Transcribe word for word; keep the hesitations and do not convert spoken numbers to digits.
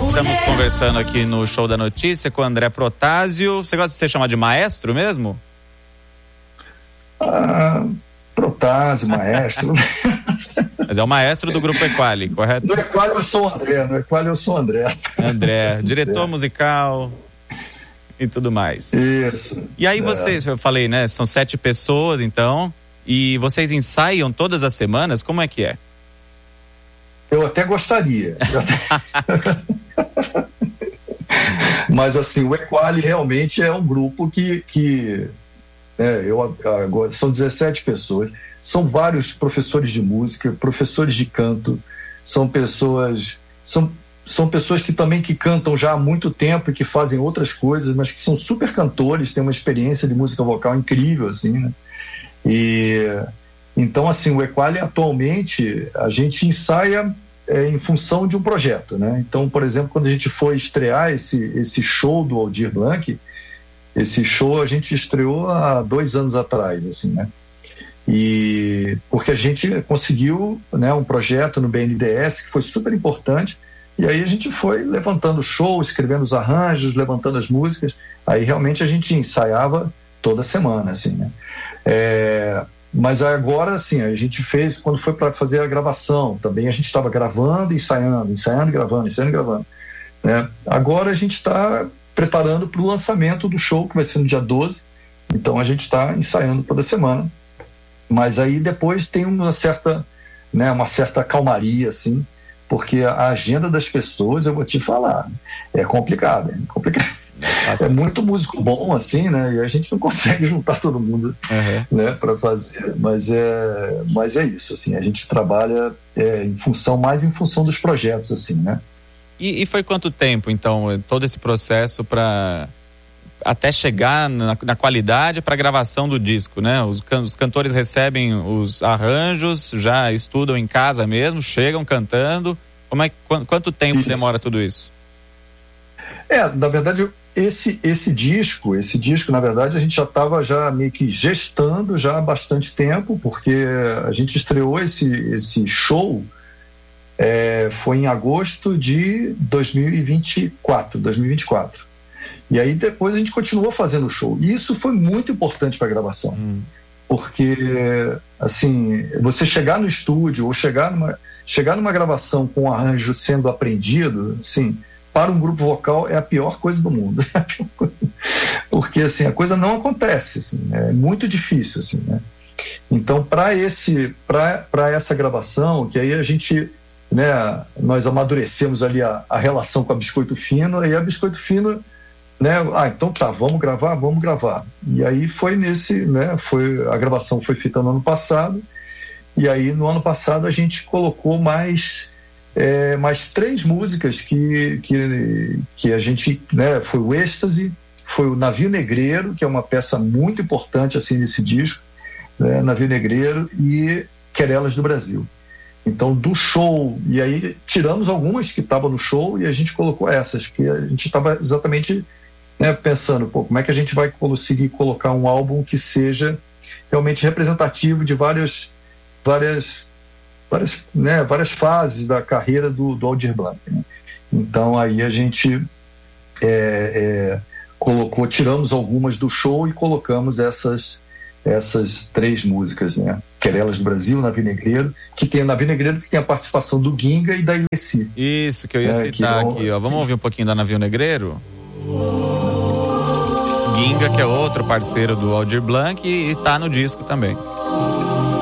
Estamos conversando aqui no Show da Notícia com o André Protásio. Você gosta de ser chamado de maestro mesmo? Ah, Protásio, maestro. Mas é o maestro do Grupo Equali, correto? No Equali eu sou o André, no Equali eu sou o André. André, diretor musical e tudo mais. Isso. E aí é. vocês, eu falei, né, são sete pessoas então, e vocês ensaiam todas as semanas? Como é que é? Eu até gostaria. Eu até... Mas assim, o Equali realmente é um grupo que, que é, eu, agora, são dezessete pessoas, são vários professores de música, professores de canto, são pessoas, são, são pessoas que também que cantam já há muito tempo e que fazem outras coisas, mas que são super cantores, têm uma experiência de música vocal incrível, assim, né? E então, assim, o Equali atualmente a gente ensaia é, em função de um projeto, né? Então, por exemplo, quando a gente foi estrear esse, esse show do Aldir Blanc, esse show a gente estreou há dois anos atrás, assim, né? E porque a gente conseguiu, né, um projeto no B N D E S que foi super importante, e aí a gente foi levantando o show, escrevendo os arranjos, levantando as músicas, aí realmente a gente ensaiava toda semana, assim, né? É... Mas agora, assim, a gente fez, quando foi para fazer a gravação, também a gente estava gravando, ensaiando, ensaiando, gravando, ensaiando, gravando, né? Agora a gente está preparando para o lançamento do show, que vai ser no dia doze, então a gente está ensaiando toda semana. Mas aí depois tem uma certa, né, uma certa calmaria, assim, porque a agenda das pessoas, eu vou te falar, é complicada, é complicado. É muito músico bom, assim, né? E a gente não consegue juntar todo mundo, uhum, né, para fazer. Mas é, mas é isso, assim, a gente trabalha é, em função, mais em função dos projetos, assim, né? E, e foi quanto tempo, então, todo esse processo para até chegar na, na qualidade para a gravação do disco, né? Os, can, os cantores recebem os arranjos, já estudam em casa mesmo, chegam cantando. Como é, quanto, quanto tempo isso. demora tudo isso? É, na verdade, esse, esse disco, esse disco, na verdade, a gente já estava já meio que gestando já há bastante tempo, porque a gente estreou esse, esse show, é, foi em agosto de dois mil e vinte e quatro. E aí depois a gente continuou fazendo o show. E isso foi muito importante para a gravação. Hum. Porque, assim, você chegar no estúdio ou chegar numa, chegar numa gravação com um arranjo sendo aprendido, assim, para um grupo vocal é a pior coisa do mundo. Porque, assim, a coisa não acontece, assim, é muito difícil, assim, né? Então, para esse, para essa gravação, que aí a gente, né, nós amadurecemos ali a, a relação com a Biscoito Fino, e a Biscoito Fino, né, ah, então tá, vamos gravar, vamos gravar. E aí foi nesse, né, foi, a gravação foi feita no ano passado, e aí no ano passado a gente colocou mais... É, mais três músicas que, que, que a gente, né, foi o Êxtase, foi o Navio Negreiro, que é uma peça muito importante assim nesse disco, né, Navio Negreiro e Querelas do Brasil. Então, do show, e aí tiramos algumas que estavam no show e a gente colocou essas, que a gente estava exatamente, né, pensando, pô, como é que a gente vai conseguir colocar um álbum que seja realmente representativo de várias, várias Várias, né, várias fases da carreira do, do Aldir Blanc, né? Então aí a gente é, é, colocou, tiramos algumas do show e colocamos essas, essas três músicas, né? Querelas do Brasil, Navio Negreiro, que tem Navio Negreiro que tem a participação do Ginga e da Ilessi. Isso que eu ia é, citar que, aqui, ó. Vamos ouvir um pouquinho da Navio Negreiro? Ginga, que é outro parceiro do Aldir Blanc e, e tá no disco também.